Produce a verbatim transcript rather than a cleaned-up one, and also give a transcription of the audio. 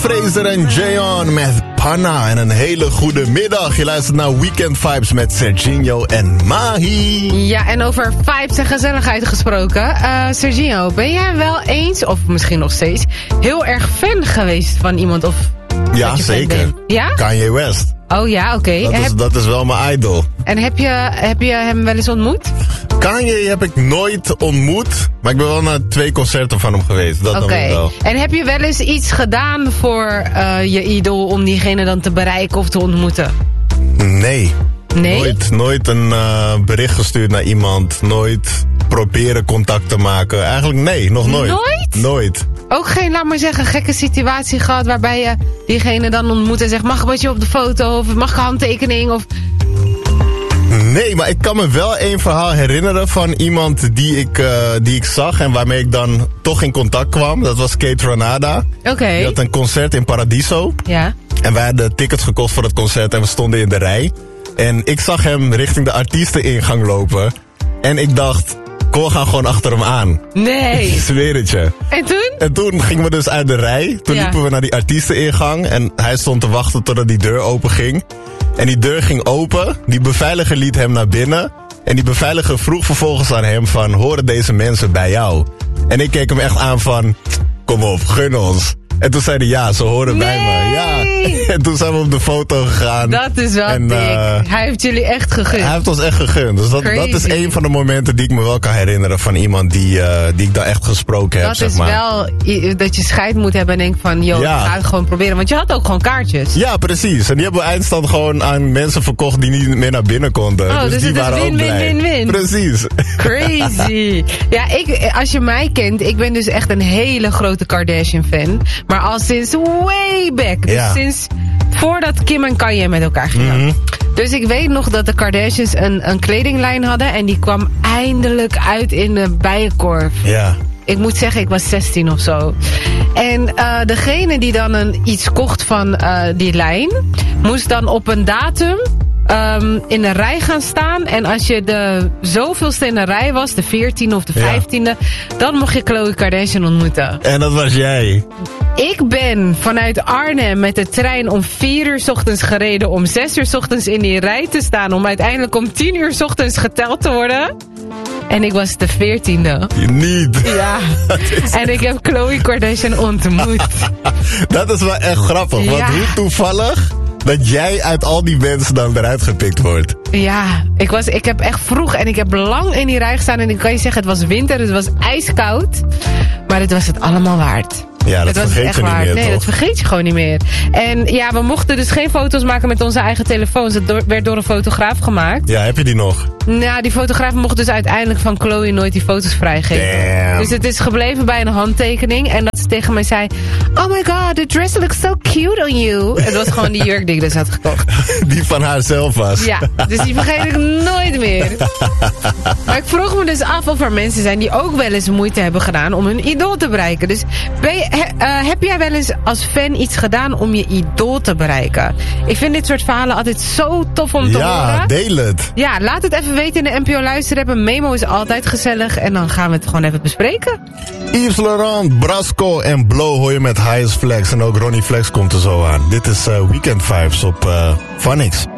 Fraser en Jayon met Panna en een hele goede middag. Je luistert naar Weekend Vibes met Serginho en Mahi. Ja, en over vibes en gezelligheid gesproken. Uh, Serginho, ben jij wel eens, of misschien nog steeds, heel erg fan geweest van iemand? Of ja, zeker. Ja? Kanye West. Oh ja, oké. Okay. Dat, heb... dat is wel mijn idol. En heb je, heb je hem wel eens ontmoet? Kanye heb ik nooit ontmoet, maar ik ben wel naar twee concerten van hem geweest. Dat Oké. wel. En heb je wel eens iets gedaan voor uh, je idool om diegene dan te bereiken of te ontmoeten? Nee. Nee? Nooit, nooit een uh, bericht gestuurd naar iemand. Nooit proberen contact te maken. Eigenlijk nee, nog nooit. Nooit? Nooit. Ook geen, laat maar zeggen, gekke situatie gehad waarbij je diegene dan ontmoet en zegt, mag ik wat je op de foto of mag ik een handtekening of... Nee, maar ik kan me wel één verhaal herinneren van iemand die ik, uh, die ik zag en waarmee ik dan toch in contact kwam. Dat was Kate Ranada. Oké. Okay. Die had een concert in Paradiso. Ja. En wij hadden tickets gekocht voor het concert en we stonden in de rij. En ik zag hem richting de artiesteningang lopen. En ik dacht, kom, we gaan gewoon achter hem aan. Nee. Ik zweer het je. En toen? En toen gingen we dus uit de rij. Toen ja. liepen we naar die artiesteningang. En hij stond te wachten totdat die deur open ging. En die deur ging open. Die beveiliger liet hem naar binnen. En die beveiliger vroeg vervolgens aan hem van, horen deze mensen bij jou? En ik keek hem echt aan van, kom op, gun ons. En toen zei hij, ja, ze horen nee. bij me. Ja. En toen zijn we op de foto gegaan. Dat is wel en, dik. Uh, hij heeft jullie echt gegund. Hij heeft ons echt gegund. Dus dat, dat is een van de momenten die ik me wel kan herinneren van iemand die, uh, die ik dan echt gesproken heb. Dat zeg is maar. wel dat je scheid moet hebben en denkt van, joh, ja. ga het gewoon proberen. Want je had ook gewoon kaartjes. Ja, precies. En die hebben we eindstand gewoon aan mensen verkocht die niet meer naar binnen konden. Oh, dus, dus die het waren is win, ook blij. win, win, win. Precies. Crazy. Ja, ik, als je mij kent, ik ben dus echt een hele grote Kardashian fan. Maar al sinds way back. Dus ja. sinds voordat Kim en Kanye met elkaar gingen. Mm-hmm. Dus ik weet nog dat de Kardashians een, een kledinglijn hadden. En die kwam eindelijk uit in de Bijenkorf. Ja. Ik moet zeggen, ik was zestien of zo. En uh, degene die dan een, iets kocht van uh, die lijn, moest dan op een datum Um, in de rij gaan staan. En als je de zoveelste in de rij was, de veertiende of de vijftiende, ja. dan mocht je Khloe Kardashian ontmoeten. En dat was jij. Ik ben vanuit Arnhem met de trein om vier uur 's ochtends gereden, om zes uur 's ochtends in die rij te staan, om uiteindelijk om tien uur 's ochtends geteld te worden. En ik was de veertiende. Niet. Ja. En ik heb Khloe Kardashian ontmoet. Dat is wel echt grappig. Ja. Want hoe toevallig dat jij uit al die mensen dan eruit gepikt wordt. Ja, ik, was, ik heb echt vroeg en ik heb lang in die rij gestaan. En ik kan je zeggen, het was winter, het was ijskoud. Maar het was het allemaal waard. Ja, dat was vergeet echt je niet waard. meer, Nee, toch? dat vergeet je gewoon niet meer. En ja, we mochten dus geen foto's maken met onze eigen telefoons. Het door, werd door een fotograaf gemaakt. Ja, heb je die nog? Nou, die fotograaf mocht dus uiteindelijk van Khloe nooit die foto's vrijgeven. Damn. Dus het is gebleven bij een handtekening. En dat ze tegen mij zei, oh my god, the dress looks so cute on you. Het was gewoon die jurk die ik dus had gekocht. Die van haar zelf was. Ja, dus die vergeet ik nooit meer. Maar ik vroeg me dus af of er mensen zijn die ook wel eens moeite hebben gedaan om hun idool te bereiken. Dus ben je, he, uh, heb jij wel eens als fan iets gedaan om je idool te bereiken? Ik vind dit soort verhalen altijd zo tof om te ja, horen. Ja, deel het. Ja, laat het even weten in de N P O Luisterapp. Een memo is altijd gezellig en dan gaan we het gewoon even bespreken. Yves Laurent, Brasco en Blow hoor je met Highest Flex. En ook Ronnie Flex komt er zo aan. Dit is uh, Weekend Vibes op uh, Phonix.